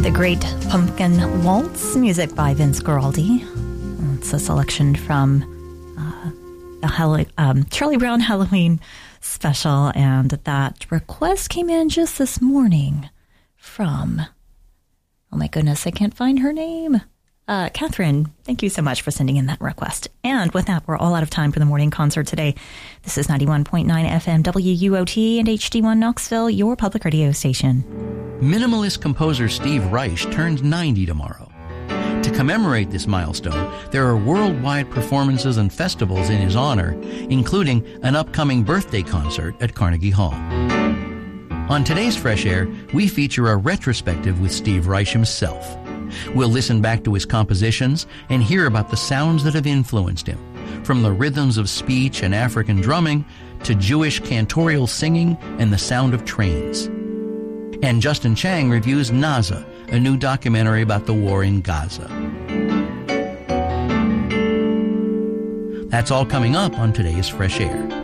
The Great Pumpkin Waltz, music by Vince Guaraldi. It's a selection from the Charlie Brown Halloween special, and that request came in just this morning from, oh my goodness, I can't find her name. Catherine, thank you so much for sending in that request. And with that, we're all out of time for the morning concert today. This is 91.9 FM WUOT and HD1 Knoxville, your public radio station. Minimalist composer Steve Reich turns 90 tomorrow. To commemorate this milestone, there are worldwide performances and festivals in his honor, including an upcoming birthday concert at Carnegie Hall. On today's Fresh Air, we feature a retrospective with Steve Reich himself. We'll listen back to his compositions and hear about the sounds that have influenced him, from the rhythms of speech and African drumming to Jewish cantorial singing and the sound of trains. And Justin Chang reviews Naza, a new documentary about the war in Gaza. That's all coming up on today's Fresh Air.